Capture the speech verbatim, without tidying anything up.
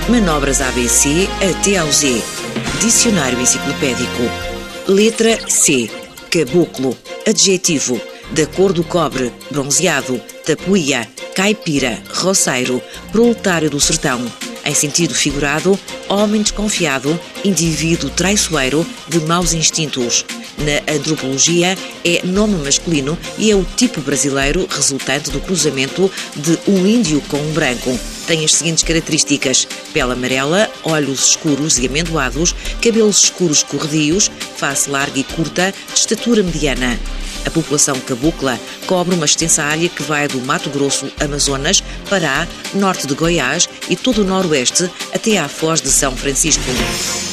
Manobras A B C até ao Z. Dicionário enciclopédico. Letra C. Caboclo. Adjetivo. Da cor do cobre, bronzeado, tapuia, caipira, roceiro, proletário do sertão. Em sentido figurado, homem desconfiado, indivíduo traiçoeiro, de maus instintos. Na antropologia, é nome masculino e é o tipo brasileiro resultante do cruzamento de um índio com um branco. Tem as seguintes características: pele amarela, olhos escuros e amendoados, cabelos escuros corredios, face larga e curta, de estatura mediana. A população cabocla cobre uma extensa área que vai do Mato Grosso, Amazonas, Pará, norte de Goiás e todo o noroeste até à Foz de São Francisco.